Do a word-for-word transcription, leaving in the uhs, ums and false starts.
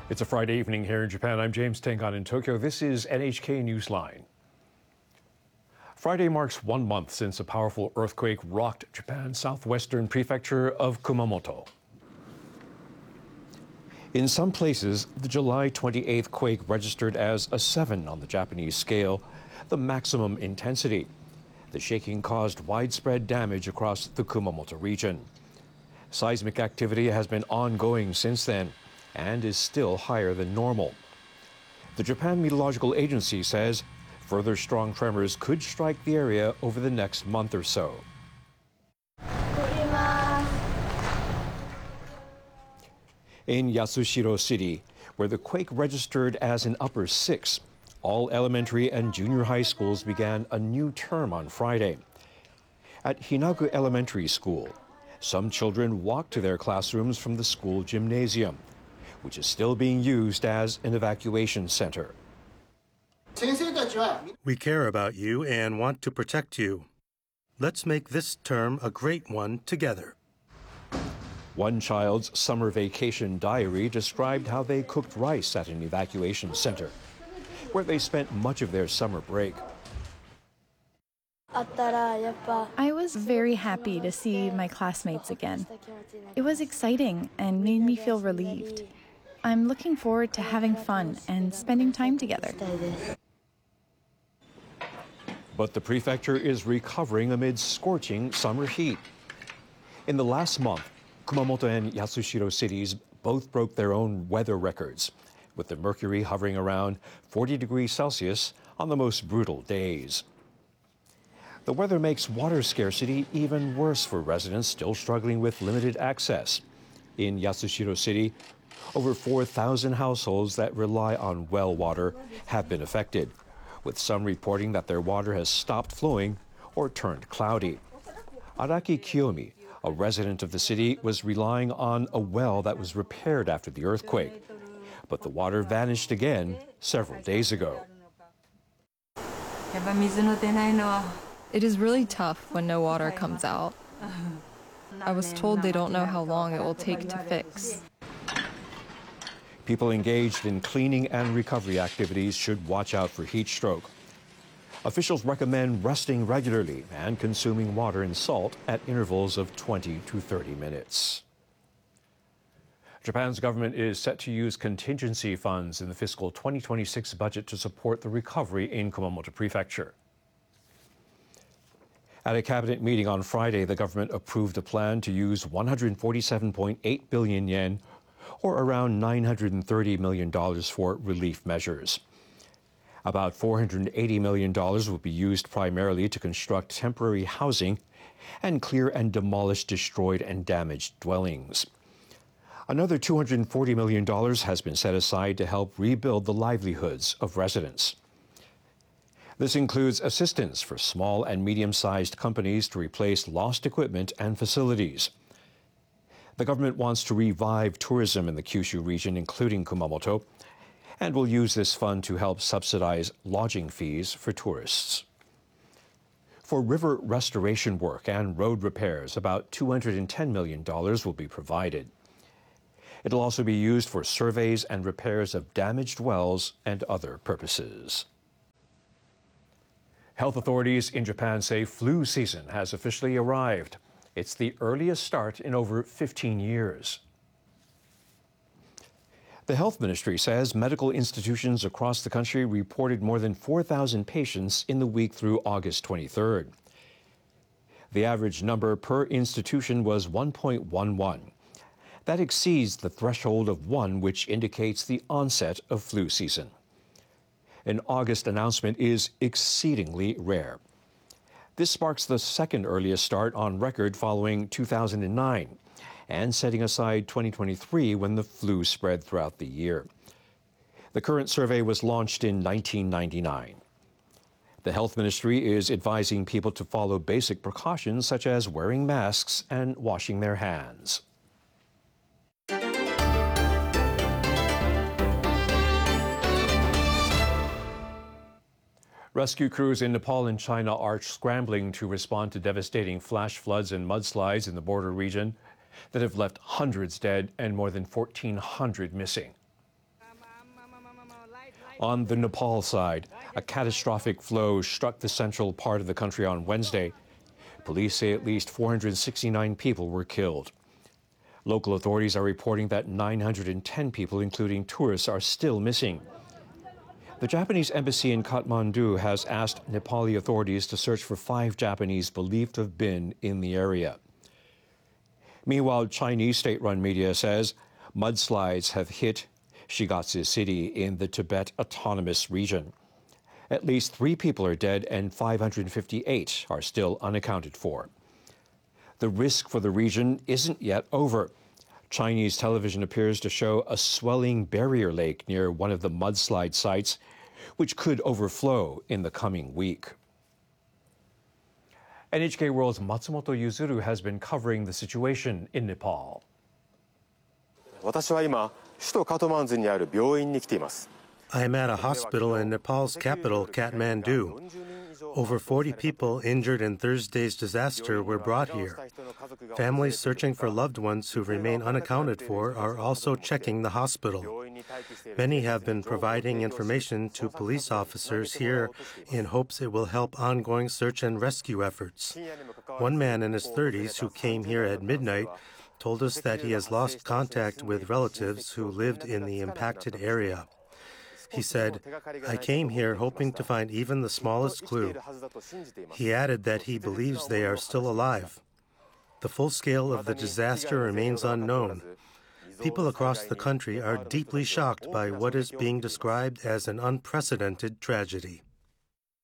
It's a Friday evening here in Japan. I'm James Tengan in Tokyo. This is N H K Newsline. Friday marks one month since a powerful earthquake rocked Japan's southwestern prefecture of Kumamoto. In some places, the July twenty-eighth quake registered as a seven on the Japanese scale, the maximum intensity. The shaking caused widespread damage across the Kumamoto region. Seismic activity has been ongoing since then and is still higher than normal. The Japan Meteorological Agency says further strong tremors could strike the area over the next month or so. In Yasushiro City, where the quake registered as an upper six, all elementary and junior high schools began a new term on Friday. At Hinaku Elementary School, some children walked to their classrooms from the school gymnasium, which is still being used as an evacuation center. We care about you and want to protect you. Let's make this term a great one together. One child's summer vacation diary described how they cooked rice at an evacuation center, where they spent much of their summer break. I was very happy to see my classmates again. It was exciting and made me feel relieved. I'm looking forward to having fun and spending time together. But the prefecture is recovering amid scorching summer heat. In the last month, Kumamoto and Yasushiro cities both broke their own weather records, with the mercury hovering around forty degrees Celsius on the most brutal days. The weather makes water scarcity even worse for residents still struggling with limited access. In Yasushiro City, over four thousand households that rely on well water have been affected, with some reporting that their water has stopped flowing or turned cloudy. Araki Kiyomi, a resident of the city, was relying on a well that was repaired after the earthquake, but the water vanished again several days ago. It is really tough when no water comes out. I was told they don't know how long it will take to fix. People engaged in cleaning and recovery activities should watch out for heat stroke. Officials recommend resting regularly and consuming water and salt at intervals of twenty to thirty minutes. Japan's government is set to use contingency funds in the fiscal twenty twenty-six budget to support the recovery in Kumamoto Prefecture. At a cabinet meeting on Friday, the government approved a plan to use one hundred forty-seven point eight billion yen, or around nine hundred thirty million dollars, for relief measures. About four hundred eighty million dollars will be used primarily to construct temporary housing and clear and demolish destroyed and damaged dwellings. Another two hundred forty million dollars has been set aside to help rebuild the livelihoods of residents. This includes assistance for small and medium-sized companies to replace lost equipment and facilities. The government wants to revive tourism in the Kyushu region, including Kumamoto, and will use this fund to help subsidize lodging fees for tourists. For river restoration work and road repairs, about two hundred ten million dollars will be provided. It'll also be used for surveys and repairs of damaged wells and other purposes. Health authorities in Japan say flu season has officially arrived. It's the earliest start in over fifteen years. The health ministry says medical institutions across the country reported more than four thousand patients in the week through August twenty-third. The average number per institution was one point one one. That exceeds the threshold of one, which indicates the onset of flu season. An August announcement is exceedingly rare. This marks the second earliest start on record following two thousand nine, and setting aside twenty twenty-three when the flu spread throughout the year. The current survey was launched in nineteen ninety-nine. The health ministry is advising people to follow basic precautions such as wearing masks and washing their hands. Rescue crews in Nepal and China are scrambling to respond to devastating flash floods and mudslides in the border region that have left hundreds dead and more than fourteen hundred missing. On the Nepal side, a catastrophic flow struck the central part of the country on Wednesday. Police say at least four hundred sixty-nine people were killed. Local authorities are reporting that nine hundred ten people, including tourists, are still missing. The Japanese embassy in Kathmandu has asked Nepali authorities to search for five Japanese believed to have been in the area. Meanwhile, Chinese state-run media says mudslides have hit Shigatse City in the Tibet Autonomous Region. At least three people are dead and five hundred fifty-eight are still unaccounted for. The risk for the region isn't yet over. Chinese television appears to show a swelling barrier lake near one of the mudslide sites, which could overflow in the coming week. N H K World's Matsumoto Yuzuru has been covering the situation in Nepal. 私は今、首都カトマンズにある病院に来ています。 I am at a hospital in Nepal's capital, Kathmandu. Over forty people injured in Thursday's disaster were brought here. Families searching for loved ones who remain unaccounted for are also checking the hospital. Many have been providing information to police officers here in hopes it will help ongoing search and rescue efforts. One man in his thirties who came here at midnight told us that he has lost contact with relatives who lived in the impacted area. He said, "I came here hoping to find even the smallest clue." He added that he believes they are still alive. The full scale of the disaster remains unknown. People across the country are deeply shocked by what is being described as an unprecedented tragedy.